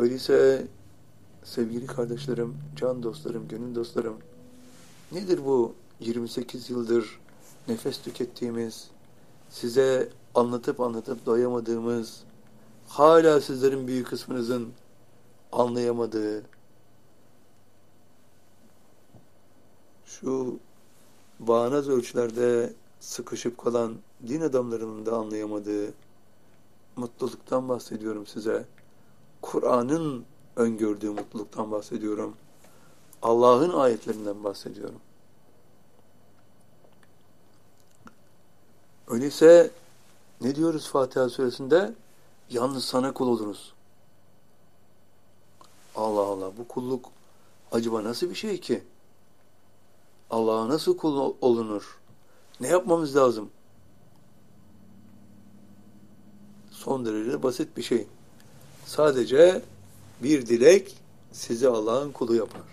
Öyleyse sevgili kardeşlerim, can dostlarım, gönül dostlarım, nedir bu 28 yıldır nefes tükettiğimiz, size anlatıp doyamadığımız, hala sizlerin büyük kısmınızın anlayamadığı, şu bağnaz ölçülerde sıkışıp kalan din adamlarının da anlayamadığı mutluluktan bahsediyorum size. Kur'an'ın öngördüğü mutluluktan bahsediyorum. Allah'ın ayetlerinden bahsediyorum. Öyleyse ne diyoruz Fatiha suresinde? Yalnız sana kul olunuz. Allah Allah, bu kulluk acaba nasıl bir şey ki? Allah'a nasıl kul olunur? Ne yapmamız lazım? Son derece basit bir şey. Sadece bir dilek sizi Allah'ın kulu yapar.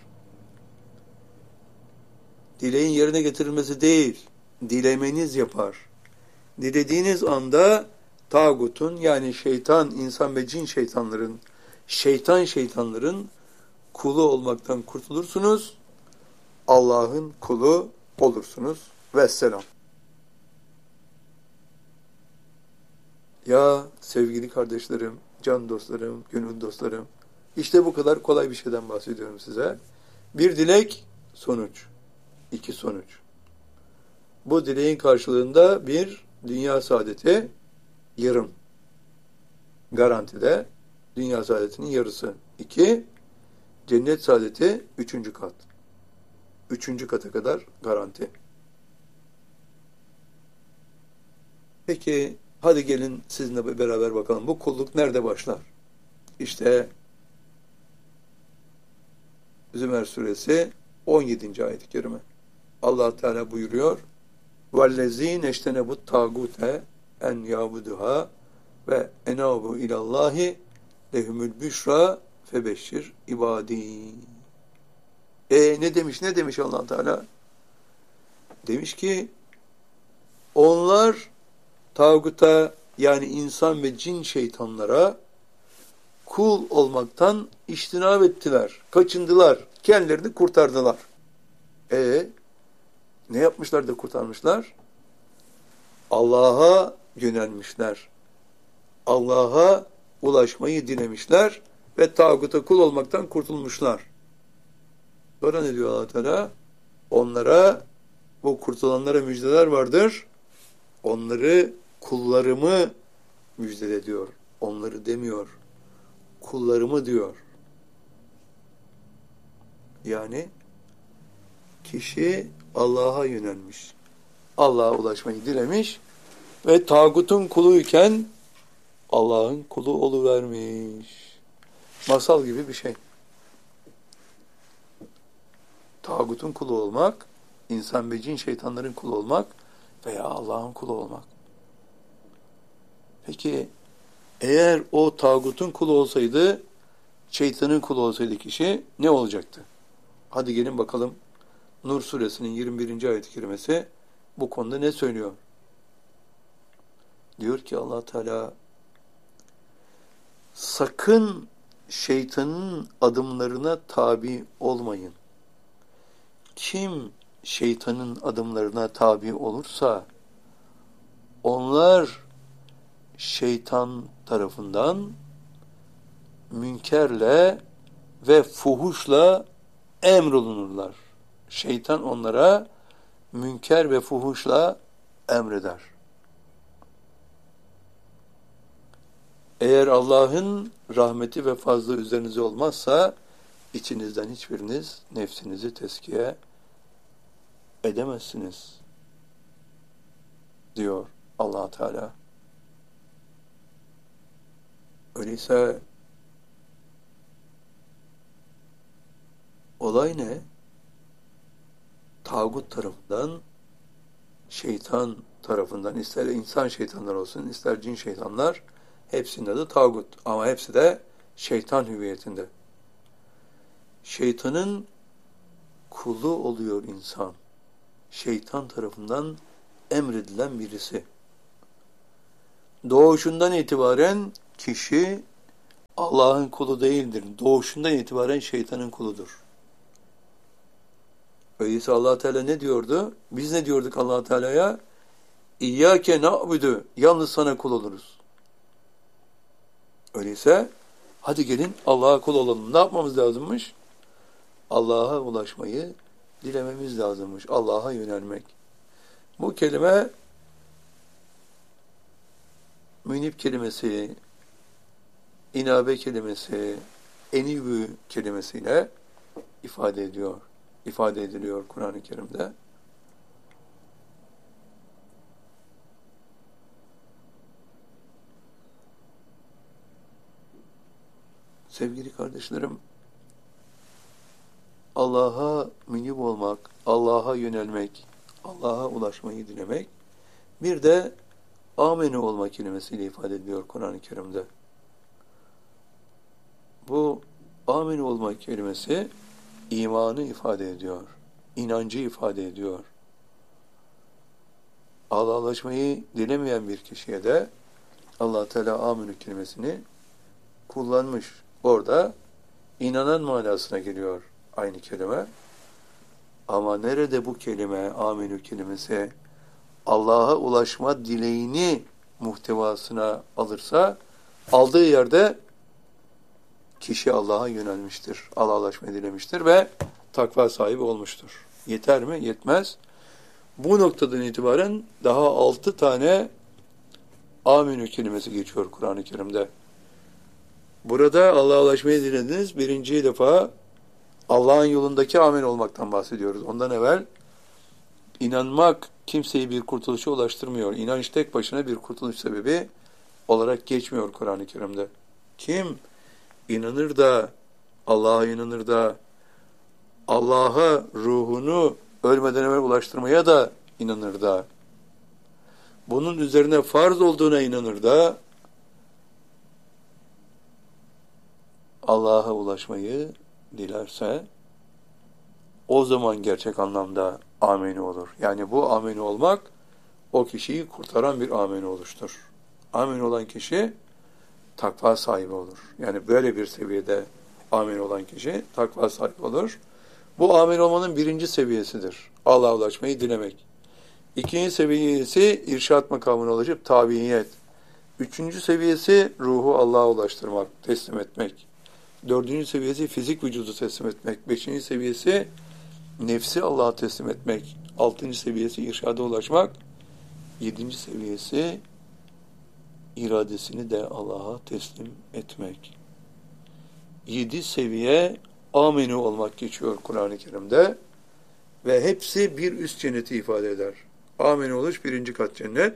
Dileğin yerine getirilmesi değil, dilemeniz yapar. Dilediğiniz anda tağutun, yani şeytan, insan ve cin şeytanların, şeytanların kulu olmaktan kurtulursunuz. Allah'ın kulu olursunuz. Vesselam. Ya sevgili kardeşlerim, can dostlarım, gönül dostlarım, işte bu kadar kolay bir şeyden bahsediyorum size. Bir dilek, sonuç. İki sonuç. Bu dileğin karşılığında bir dünya saadeti, yarım. Garantide dünya saadetinin yarısı. İki, cennet saadeti 3. kat. 3. kata kadar garanti. Peki, hadi gelin sizinle beraber bakalım. Bu kulluk nerede başlar? İşte Zümer suresi 17. ayet-i kerime. Allah Teala buyuruyor: وَالَّذ۪ينَ اَجْتَنَبُوا الطَّاغُوتَ اَنْ يَعْبُدُهَا ve enabu ilallahi lehumul büşra febeşşir ibadî. Ne demiş Allah Teala? Demiş ki onlar tağuta, yani insan ve cin şeytanlara kul olmaktan içtinab ettiler, kaçındılar, kendilerini kurtardılar. Ne yapmışlar da kurtarmışlar? Allah'a yönelmişler. Allah'a ulaşmayı dilemişler ve tağuta kul olmaktan kurtulmuşlar. Sonra ne diyor Allah Teala? Onlara, bu kurtulanlara müjdeler vardır. Onları, kullarımı müjdele diyor. Onları demiyor. Kullarımı diyor. Yani kişi Allah'a yönelmiş. Allah'a ulaşmayı dilemiş ve tağutun kuluyken Allah'ın kulu oluvermiş. Masal gibi bir şey. Tağutun kulu olmak, insan ve cin şeytanların kulu olmak veya Allah'ın kulu olmak. Peki, eğer o tağutun kulu olsaydı, şeytanın kulu olsaydı kişi ne olacaktı? Hadi gelin bakalım. Nur suresinin 21. ayet-i kerimesi bu konuda ne söylüyor? Diyor ki Allah Teala, sakın şeytanın adımlarına tabi olmayın. Kim şeytanın adımlarına tabi olursa onlar şeytan tarafından münkerle ve fuhuşla emrolunurlar. Şeytan onlara münker ve fuhuşla emreder. Eğer Allah'ın rahmeti ve fazlı üzerinize olmazsa içinizden hiçbiriniz nefsinizi tezkiye edemezsiniz diyor Allah Teala. Öyleyse olay ne? Tağut tarafından, şeytan tarafından, ister insan şeytanlar olsun, ister cin şeytanlar, hepsinin adı tağut. Ama hepsi de şeytan hüviyetinde. Şeytanın kulu oluyor insan. Şeytan tarafından emredilen birisi. Doğuşundan itibaren kişi Allah'ın kulu değildir. Doğuşundan itibaren şeytanın kuludur. Öyleyse Allah Teala ne diyordu? Biz ne diyorduk Allah Teala'ya? İyyâke na'budu. Yalnız sana kul oluruz. Öyleyse hadi gelin Allah'a kul olalım. Ne yapmamız lazımmış? Allah'a ulaşmayı dilememiz lazımmış. Allah'a yönelmek. Bu kelime münip kelimesi, inabe kelimesi, enibü kelimesiyle ifade ediliyor Kur'an-ı Kerim'de. Sevgili kardeşlerim, Allah'a münib olmak, Allah'a yönelmek, Allah'a ulaşmayı dilemek, bir de amenü olma kelimesiyle ifade ediliyor Kur'an-ı Kerim'de. Bu amenü olma kelimesi imanı ifade ediyor, inancı ifade ediyor. Allah'a ulaşmayı dilemeyen bir kişiye de Allah Teala amenü kelimesini kullanmış. Orada inanan manasına geliyor aynı kelime. Ama nerede bu kelime, amenü kelimesi Allah'a ulaşma dileğini muhtevasına alırsa, aldığı yerde kişi Allah'a yönelmiştir. Allah'a ulaşmayı dilemiştir ve takva sahibi olmuştur. Yeter mi? Yetmez. Bu noktadan itibaren daha 6 tane amenü kelimesi geçiyor Kur'an-ı Kerim'de. Burada Allah'a ulaşmayı dilediniz. Birinci defa Allah'ın yolundaki amin olmaktan bahsediyoruz. Ondan evvel inanmak kimseyi bir kurtuluşa ulaştırmıyor. İnanç tek başına bir kurtuluş sebebi olarak geçmiyor Kur'an-ı Kerim'de. Kim inanır da, Allah'a inanır da, Allah'a ruhunu ölmeden evvel ulaştırmaya da inanır da, bunun üzerine farz olduğuna inanır da, Allah'a ulaşmayı dilerse, o zaman gerçek anlamda ameni olur. Yani bu ameni olmak, o kişiyi kurtaran bir ameni oluştur. Ameni olan kişi, takva sahibi olur. Yani böyle bir seviyede ameni olan kişi, takva sahibi olur. Bu ameni olmanın birinci seviyesidir. Allah'a ulaşmayı dilemek. İkinci seviyesi, irşat makamına ulaşıp tabiyet. Üçüncü seviyesi, ruhu Allah'a ulaştırmak, teslim etmek. Dördüncü seviyesi, fizik vücudu teslim etmek. Beşinci seviyesi, nefsi Allah'a teslim etmek. Altıncı seviyesi, irşada ulaşmak. Yedinci seviyesi, iradesini de Allah'a teslim etmek. 7 seviye ameni olmak geçiyor Kur'an-ı Kerim'de ve hepsi bir üst cenneti ifade eder. Ameni oluş 1. kat cennet,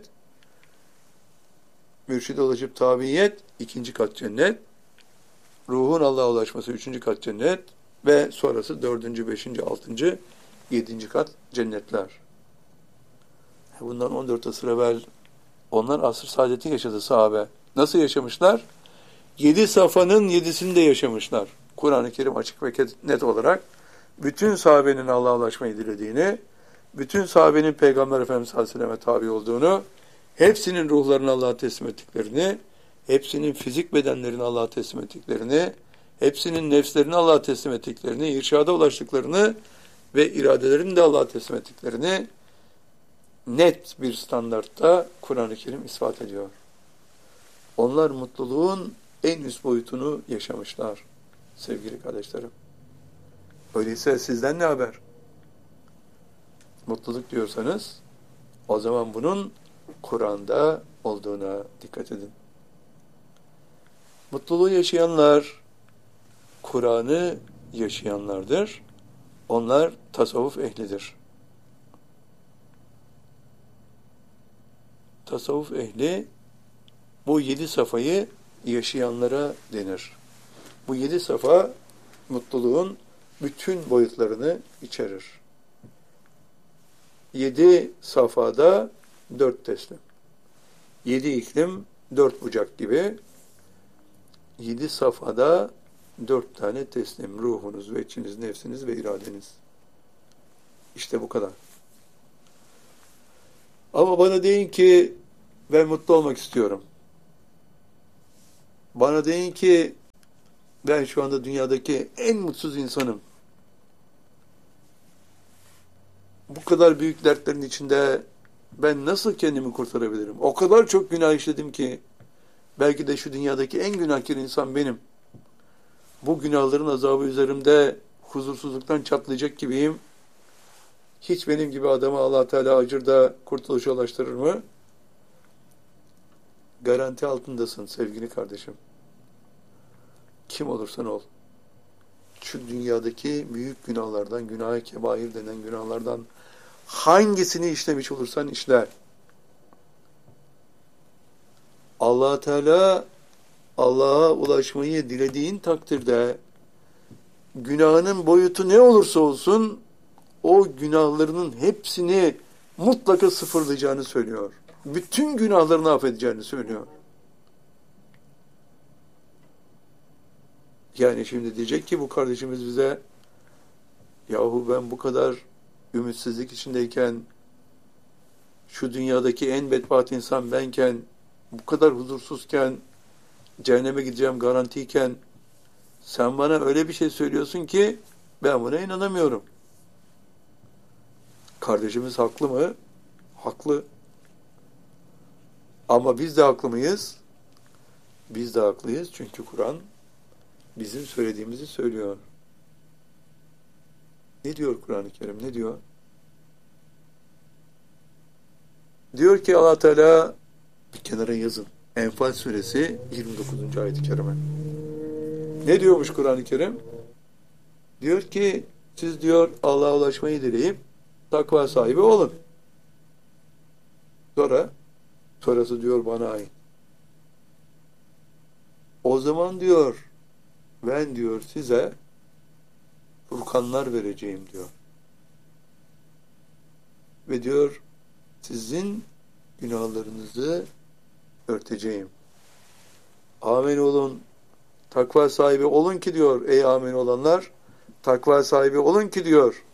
mürşide ulaşıp tabiyet 2. kat cennet, ruhun Allah'a ulaşması 3. kat cennet ve sonrası 4., 5., 6., 7. kat cennetler. Bundan 14 asır evvel onlar asr saadeti yaşadı sahabe. Nasıl yaşamışlar? 7 safhanın 7'sinde yaşamışlar. Kur'an-ı Kerim açık ve net olarak bütün sahabenin Allah'a ulaşmayı dilediğini, bütün sahabenin Peygamber Efendimiz sallallahu aleyhi ve sellem'e tabi olduğunu, hepsinin ruhlarını Allah'a teslim ettiklerini, hepsinin fizik bedenlerini Allah'a teslim ettiklerini, hepsinin nefslerini Allah'a teslim ettiklerini, irşada ulaştıklarını ve iradelerini de Allah'a teslim ettiklerini net bir standartta Kur'an-ı Kerim ispat ediyor. Onlar mutluluğun en üst boyutunu yaşamışlar sevgili kardeşlerim. Öyleyse sizden ne haber? Mutluluk diyorsanız o zaman bunun Kur'an'da olduğuna dikkat edin. Mutluluğu yaşayanlar Kur'an'ı yaşayanlardır. Onlar tasavvuf ehlidir. Tasavvuf ehli bu 7 safayı yaşayanlara denir. Bu 7 safa mutluluğun bütün boyutlarını içerir. 7 safhada 4 teslim. 7 iklim 4 bucak gibi 7 safhada 4 tane teslim. Ruhunuz ve içiniz, nefsiniz ve iradeniz. İşte bu kadar. Ama bana deyin ki ben mutlu olmak istiyorum. Bana deyin ki Ben şu anda dünyadaki en mutsuz insanım. Bu kadar büyük dertlerin içinde ben nasıl kendimi kurtarabilirim? O kadar çok günah işledim ki belki de şu dünyadaki en günahkar insan benim. Bu günahların azabı üzerimde huzursuzluktan çatlayacak gibiyim. Hiç benim gibi adamı Allah Teala acır da kurtuluşa ulaştırır mı? Garanti altındasın sevgili kardeşim. Kim olursan ol. Şu dünyadaki büyük günahlardan, günah-ı kebair denen günahlardan hangisini işlemiş olursan işle. Allah Teala Allah'a ulaşmayı dilediğin takdirde günahının boyutu ne olursa olsun o günahlarının hepsini mutlaka sıfırlayacağını söylüyor. Bütün günahlarını affedeceğini söylüyor. Yani şimdi diyecek ki bu kardeşimiz bize yahu ben bu kadar ümitsizlik içindeyken şu dünyadaki en bedbaht insan benken bu kadar huzursuzken cehenneme gideceğim garantiyken sen bana öyle bir şey söylüyorsun ki ben buna inanamıyorum. Kardeşimiz haklı mı? Haklı. Ama biz de haklı mıyız? Biz de haklıyız çünkü Kur'an bizim söylediğimizi söylüyor. Ne diyor Kur'an-ı Kerim? Ne diyor? Diyor ki Allah Teala bir kenara yazın. Enfal suresi 29. ayet-i kerime. Ne diyormuş Kur'an-ı Kerim? Diyor ki siz diyor Allah'a ulaşmayı dileyip takva sahibi olun. Sonrası diyor bana ait. O zaman diyor ben diyor size furkanlar vereceğim diyor. Ve diyor sizin günahlarınızı örteceğim. Amin olun. Takva sahibi olun ki diyor ey amin olanlar. Takva sahibi olun ki diyor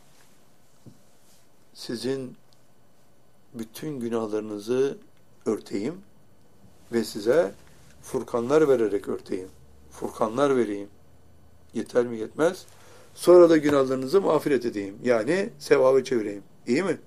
sizin bütün günahlarınızı örteyim ve size furkanlar vererek örteyim. Furkanlar vereyim. Yeter mi yetmez? Sonra da günahlarınızı mağfiret edeyim. Yani sevaba çevireyim. İyi mi?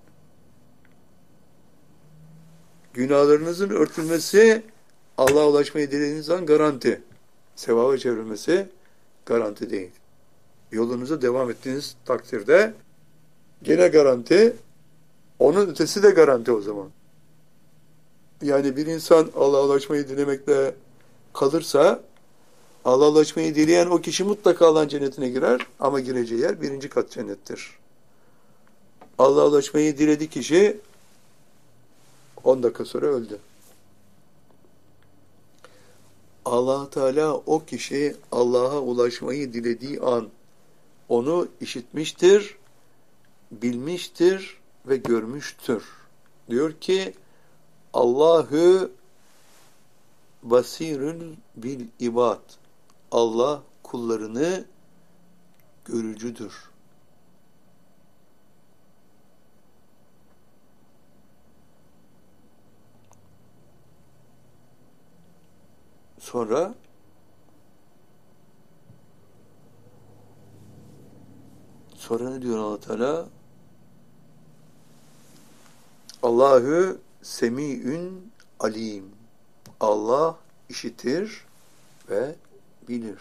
Günahlarınızın örtülmesi Allah'a ulaşmayı dilediğiniz an garanti. Sevaba çevrilmesi garanti değil. Yolunuza devam ettiğiniz takdirde gene garanti, onun ötesi de garanti o zaman. Yani bir insan Allah'a ulaşmayı dilemekle kalırsa Allah'a ulaşmayı dileyen o kişi mutlaka Allah'ın cennetine girer ama gireceği yer 1. kat cennettir. Allah'a ulaşmayı diledi kişi 10 dakika sonra öldü. Allah Teala o kişi Allah'a ulaşmayı dilediği an onu işitmiştir, bilmiştir ve görmüştür. Diyor ki Allahu basirun bil ibad. Allah kullarını görücüdür. Sonra ne diyor Allah Teala? Allahu semi'ün alim. Allah işitir ve bilir.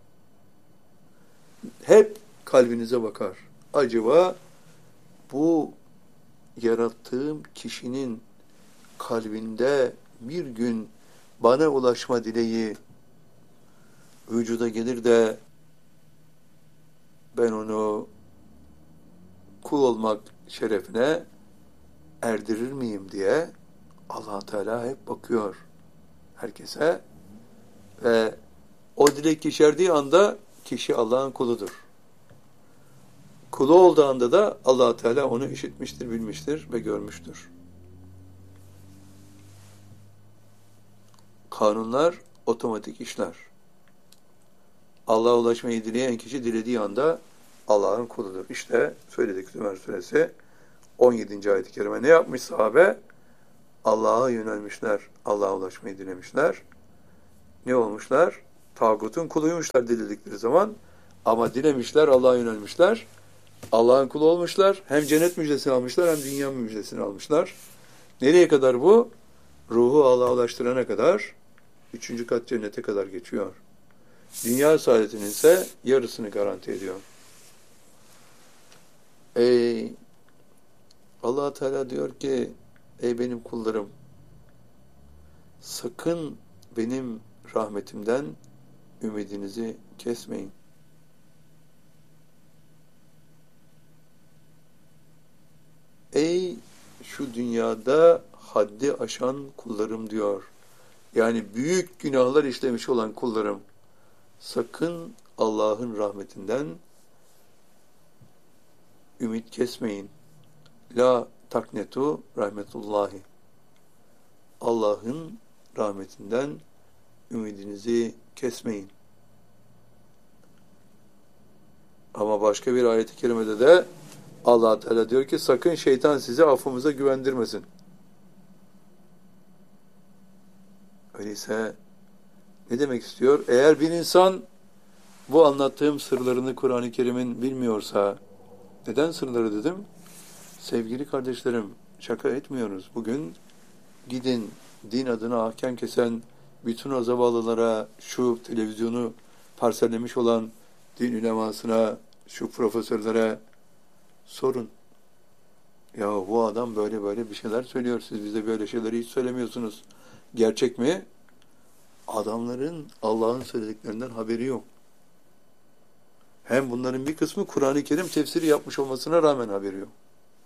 Hep kalbinize bakar. Acaba bu yarattığım kişinin kalbinde bir gün bana ulaşma dileği vücuda gelir de ben onu kul olmak şerefine erdirir miyim diye Allah Teala hep bakıyor herkese ve o dilek yeşerdiği anda kişi Allah'ın kuludur. Kulu olduğu anda da Allah Teala onu işitmiştir, bilmiştir ve görmüştür. Kanunlar otomatik işler. Allah'a ulaşmayı dileyen kişi dilediği anda Allah'ın kuludur. İşte söyledik Zümer suresi 17. ayet-i kerime. Ne yapmış sahabe? Allah'a yönelmişler. Allah'a ulaşmayı dilemişler. Ne olmuşlar? Tağutun kuluymuşlar diledikleri zaman. Ama dilemişler, Allah'a yönelmişler. Allah'ın kulu olmuşlar. Hem cennet müjdesini almışlar hem dünya müjdesini almışlar. Nereye kadar bu? Ruhu Allah'a ulaştırana kadar, 3. kat cennete kadar geçiyor. Dünya saadetinin ise yarısını garanti ediyor. Allah Teala diyor ki, ey benim kullarım, sakın benim rahmetimden ümidinizi kesmeyin. Ey şu dünyada haddi aşan kullarım diyor. Yani büyük günahlar işlemiş olan kullarım, sakın Allah'ın rahmetinden ümit kesmeyin. La taknetu rahmetullahi. Allah'ın rahmetinden ümidinizi kesmeyin. Ama başka bir ayet-i kerimede de Allah Teala diyor ki sakın şeytan sizi affımıza güvendirmesin. Öyleyse ne demek istiyor? Eğer bir insan bu anlattığım sırlarını Kur'an-ı Kerim'in bilmiyorsa, neden sırları dedim? Sevgili kardeşlerim, şaka etmiyoruz. Bugün gidin din adına ahkam kesen bütün o zavallılara, şu televizyonu parsellemiş olan din ulemasına, şu profesörlere sorun. Ya bu adam böyle böyle bir şeyler söylüyor. Siz bize böyle şeyleri hiç söylemiyorsunuz. Gerçek mi? Adamların Allah'ın söylediklerinden haberi yok. Hem bunların bir kısmı Kur'an-ı Kerim tefsiri yapmış olmasına rağmen haberi yok.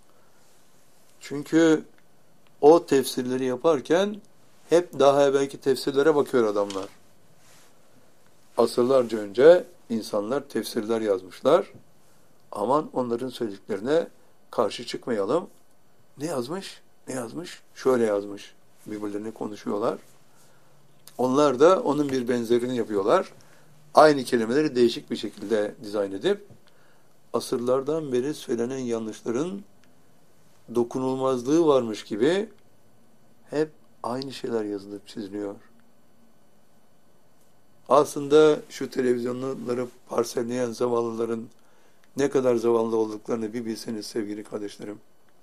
Çünkü o tefsirleri yaparken hep daha evvelki tefsirlere bakıyor adamlar. Asırlarca önce insanlar tefsirler yazmışlar. Aman onların söylediklerine karşı çıkmayalım. Ne yazmış? Ne yazmış? Şöyle yazmış. Birbirlerine konuşuyorlar. Onlar da onun bir benzerini yapıyorlar. Aynı kelimeleri değişik bir şekilde dizayn edip asırlardan beri söylenen yanlışların dokunulmazlığı varmış gibi hep aynı şeyler yazılıp çiziliyor. Aslında şu televizyonları parselleyen zavallıların ne kadar zavallı olduklarını bir bilseniz sevgili kardeşlerim.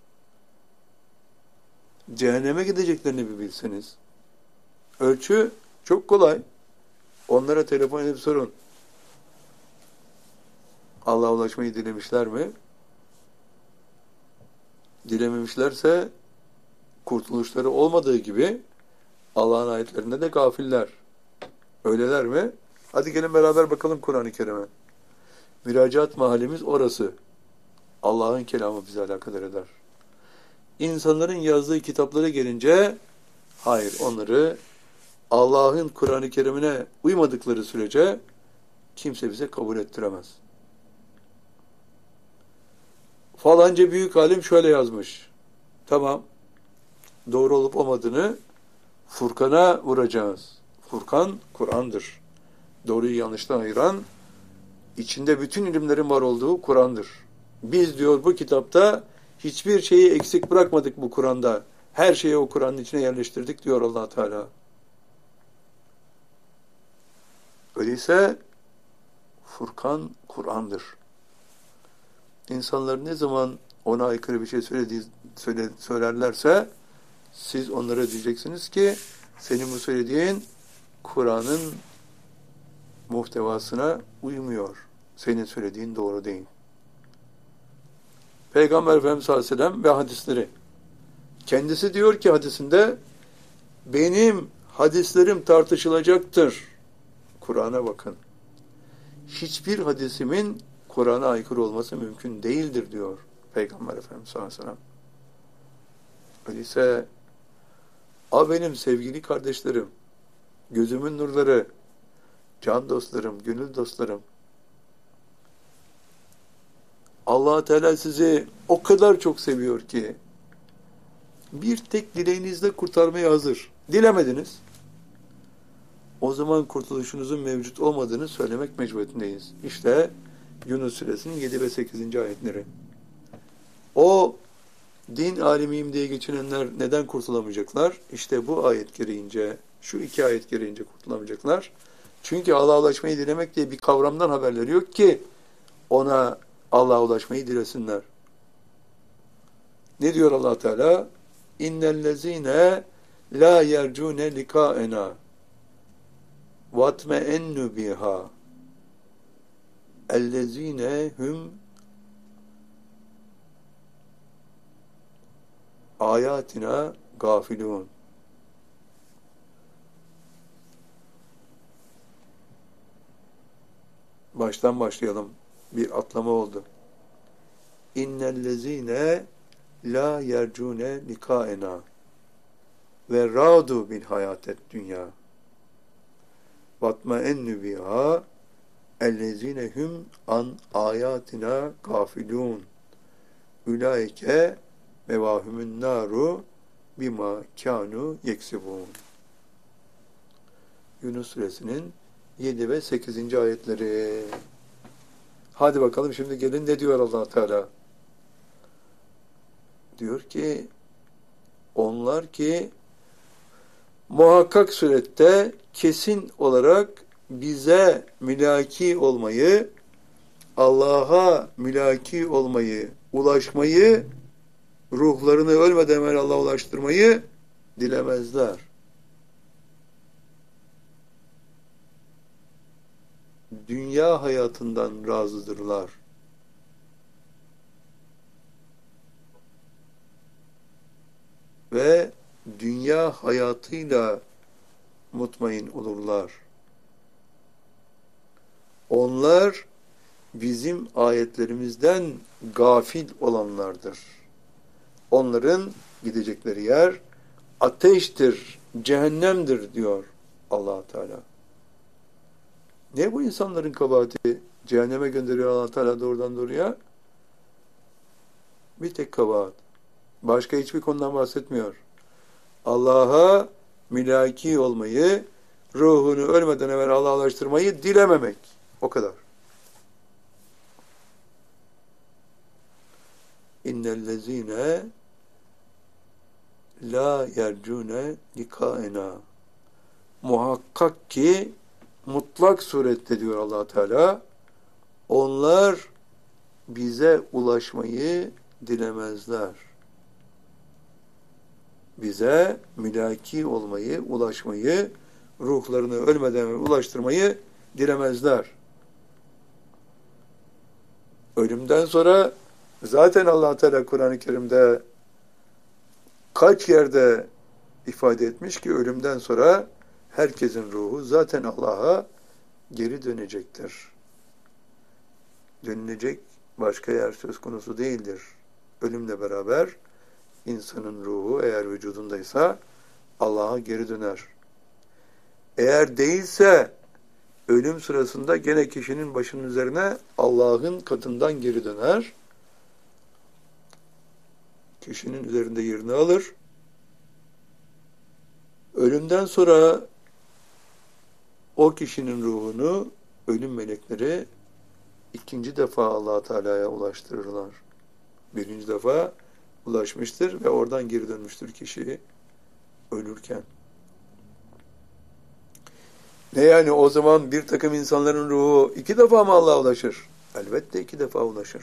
Cehenneme gideceklerini bir bilseniz. Ölçü çok kolay. Onlara telefon edip sorun. Allah'a ulaşmayı dilemişler mi? Dilememişlerse kurtuluşları olmadığı gibi Allah'ın ayetlerinde de gafiller. Öyleler mi? Hadi gelin beraber bakalım Kur'an-ı Kerim'e. Müracaat mahallimiz orası. Allah'ın kelamı bizi alakadar eder. İnsanların yazdığı kitaplara gelince hayır, onları Allah'ın Kur'an-ı Kerim'ine uymadıkları sürece kimse bize kabul ettiremez. Falanca büyük alim şöyle yazmış. Tamam. Doğru olup olmadığını Furkan'a vuracağız. Furkan, Kur'an'dır. Doğruyu yanlıştan ayıran, içinde bütün ilimlerin var olduğu Kur'an'dır. Biz diyor bu kitapta hiçbir şeyi eksik bırakmadık bu Kur'an'da. Her şeyi o Kur'an'ın içine yerleştirdik diyor Allah Teala. Öyleyse Furkan Kur'an'dır. İnsanlar ne zaman ona aykırı bir şey söylerlerse siz onlara diyeceksiniz ki senin bu söylediğin Kur'an'ın muhtevasına uymuyor. Senin söylediğin doğru değil. Peygamber Efendimiz sallallahu aleyhi ve sellem ve hadisleri. Kendisi diyor ki hadisinde benim hadislerim tartışılacaktır. Kur'an'a bakın. Hiçbir hadisimin Kur'an'a aykırı olması mümkün değildir diyor Peygamber Efendimiz sallallahu aleyhi ve sellem. Öyleyse benim sevgili kardeşlerim, gözümün nurları, can dostlarım, gönül dostlarım, Allah Teala sizi o kadar çok seviyor ki bir tek dileğinizle kurtarmaya hazır. Dilemediniz. O zaman kurtuluşunuzun mevcut olmadığını söylemek mecburiyetindeyiz. İşte Yunus Suresinin 7 ve 8. ayetleri. O din alimiyim diye geçinenler neden kurtulamayacaklar? İşte bu ayet gereğince, şu iki ayet gereğince kurtulamayacaklar. Çünkü Allah'a ulaşmayı dilemek diye bir kavramdan haberleri yok ki ona Allah'a ulaşmayı dilesinler. Ne diyor Allah Teala? İnnellezîne lâ yercûne likâenâ vatme'ennu biha ellezîne hum ayatina gafilûn. Baştan başlayalım. Bir atlama oldu. İnnellezîne la yercûne likâenâ ve râdu bil hayâtet dünya vatmaennü biha ellezîne hum an âyâtina gafilûn ulaike mevâhumün nâru bima kânû yeksibûn. Yunus suresinin 7 ve 8. ayetleri. Hadi bakalım şimdi gelin ne diyor Allah Teala? Diyor ki onlar ki muhakkak surette kesin olarak bize mülaki olmayı, Allah'a mülaki olmayı, ulaşmayı, ruhlarını ölmeden evvel Allah'a ulaştırmayı dilemezler. Dünya hayatından razıdırlar. Ve dünya hayatıyla mutmain olurlar. Onlar bizim ayetlerimizden gafil olanlardır. Onların gidecekleri yer ateştir, cehennemdir diyor Allah Teala. Ne bu insanların kabahati? Cehenneme gönderiyor Allah Teala doğrudan doğruya. Bir tek kabahat. Başka hiçbir konudan bahsetmiyor. Allah'a mülaki olmayı, ruhunu ölmeden evvel Allah'a ulaştırmayı dilememek. O kadar. İnnellezîne la yercûne likâenâ. Muhakkak ki mutlak surette diyor Allah Teala, onlar bize ulaşmayı dilemezler. Bize mülaki olmayı, ulaşmayı, ruhlarını ölmeden ulaştırmayı dilemezler. Ölümden sonra zaten Allah Teala Kur'an-ı Kerim'de kaç yerde ifade etmiş ki ölümden sonra herkesin ruhu zaten Allah'a geri dönecektir. Dönülecek başka yer söz konusu değildir. Ölümle beraber insanın ruhu eğer vücudundaysa Allah'a geri döner. Eğer değilse ölüm sırasında gene kişinin başının üzerine Allah'ın katından geri döner. Kişinin üzerinde yerini alır. Ölümden sonra o kişinin ruhunu ölüm melekleri ikinci defa Allah Teala'ya ulaştırırlar. Birinci defa ulaşmıştır ve oradan geri dönmüştür kişi ölürken. Ne yani o zaman bir takım insanların ruhu 2 defa mı Allah'a ulaşır? Elbette 2 defa ulaşır.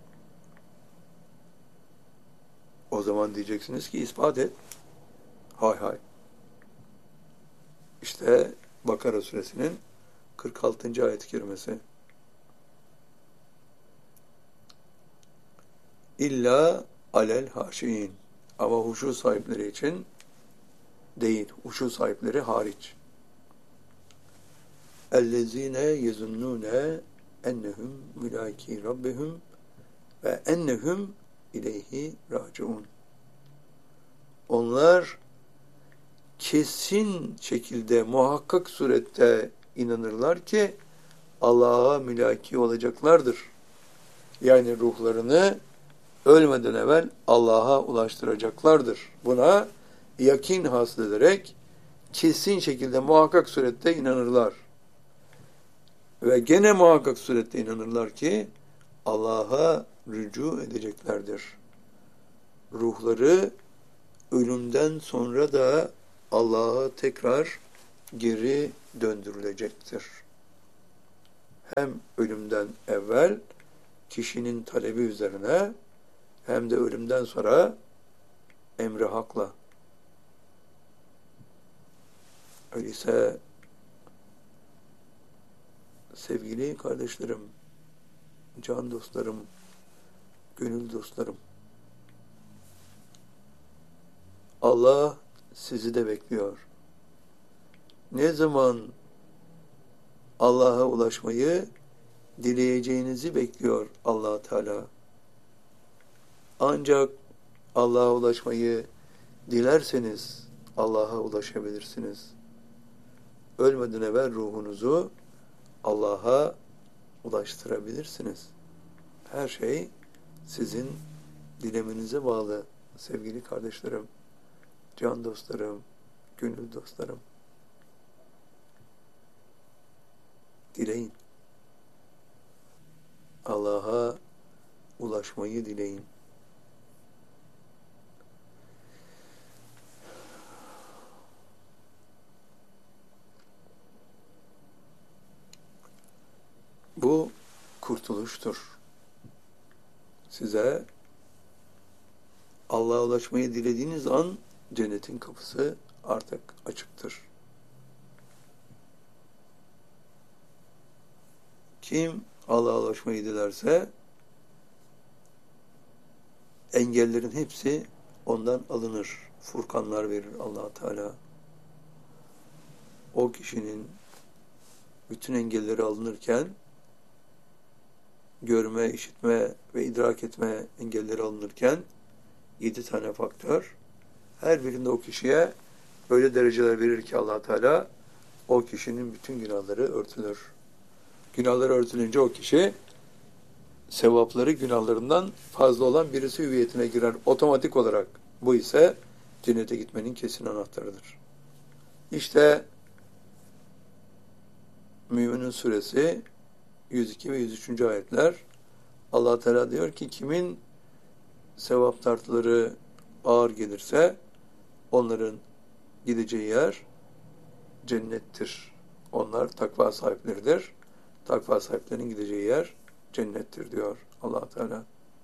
O zaman diyeceksiniz ki ispat et. Hay hay. İşte Bakara suresinin 46. ayet-i kerimesi. İlla alel haşiin. Ama huşu sahipleri için değil. Huşu sahipleri hariç. Ellezine yezunnune ennehum mülaki rabbihum ve ennehum ileyhi raciun. Onlar kesin şekilde muhakkak surette inanırlar ki Allah'a mülaki olacaklardır. Yani ruhlarını ölmeden evvel Allah'a ulaştıracaklardır. Buna yakin hasıl ederek kesin şekilde muhakkak surette inanırlar. Ve gene muhakkak surette inanırlar ki Allah'a rücu edeceklerdir. Ruhları ölümden sonra da Allah'a tekrar geri döndürülecektir. Hem ölümden evvel kişinin talebi üzerine hem de ölümden sonra emri hakla. Öyleyse sevgili kardeşlerim, can dostlarım, gönül dostlarım, Allah sizi de bekliyor. Ne zaman Allah'a ulaşmayı dileyeceğinizi bekliyor Allah Teala. Ancak Allah'a ulaşmayı dilerseniz Allah'a ulaşabilirsiniz. Ölmeden evvel ruhunuzu Allah'a ulaştırabilirsiniz. Her şey sizin dilemenize bağlı sevgili kardeşlerim, can dostlarım, gönül dostlarım. Dileyin. Allah'a ulaşmayı dileyin. Bu kurtuluştur. Size Allah'a ulaşmayı dilediğiniz an cennetin kapısı artık açıktır. Kim Allah'a ulaşmayı dilerse engellerin hepsi ondan alınır. Furkanlar verir Allah Teala. O kişinin bütün engelleri alınırken görme, işitme ve idrak etme engelleri alınırken 7 tane faktör her birinde o kişiye öyle dereceler verir ki Allah Teala o kişinin bütün günahları örtülür. Günahları örtülünce o kişi sevapları günahlarından fazla olan birisi hüviyetine girer otomatik olarak. Bu ise cennete gitmenin kesin anahtarıdır. İşte Müminun suresi 102 ve 103. ayetler Allah Teala diyor ki kimin sevap tartıları ağır gelirse onların gideceği yer cennettir. Onlar takva sahipleridir. Takva sahiplerinin gideceği yer cennettir diyor Allah Teala.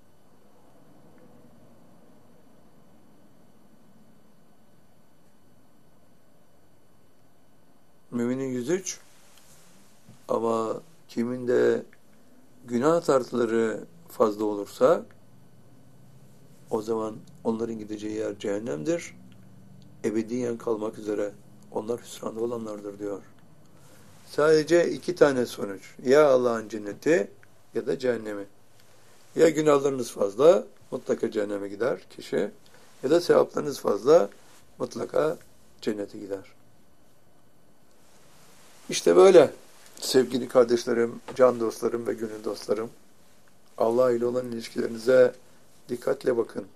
Müminin 103 ama kimin de günah tartıları fazla olursa o zaman onların gideceği yer cehennemdir. Ebediyen kalmak üzere. Onlar hüsranda olanlardır diyor. Sadece 2 tane sonuç. Ya Allah'ın cenneti ya da cehennemi. Ya günahlarınız fazla mutlaka cehenneme gider kişi ya da sevaplarınız fazla mutlaka cennete gider. İşte böyle sevgili kardeşlerim, can dostlarım ve gönül dostlarım. Allah ile olan ilişkilerinize dikkatle bakın.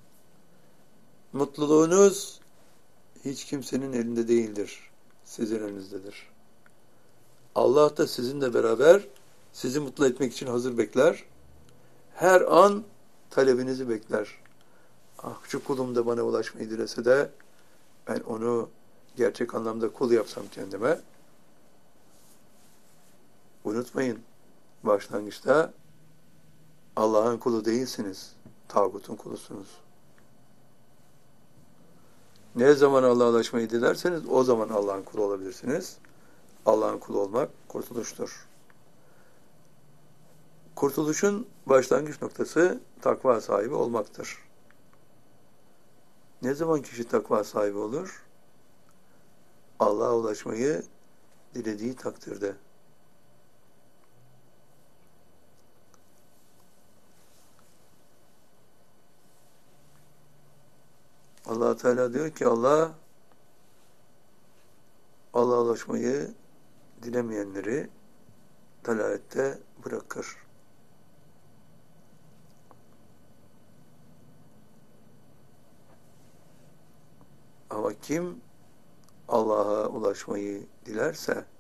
Mutluluğunuz hiç kimsenin elinde değildir. Sizin elinizdedir. Allah da sizinle beraber sizi mutlu etmek için hazır bekler. Her an talebinizi bekler. Ah şu kulum da bana ulaşmayı dilese de ben onu gerçek anlamda kul yapsam kendime. Unutmayın, başlangıçta Allah'ın kulu değilsiniz, tağutun kulusunuz. Ne zaman Allah'a ulaşmayı dilerseniz o zaman Allah'ın kulu olabilirsiniz. Allah'ın kulu olmak kurtuluştur. Kurtuluşun başlangıç noktası takva sahibi olmaktır. Ne zaman kişi takva sahibi olur? Allah'a ulaşmayı dilediği takdirde. Allah Teala diyor ki Allah'a ulaşmayı dilemeyenleri dalalette bırakır. Ama kim Allah'a ulaşmayı dilerse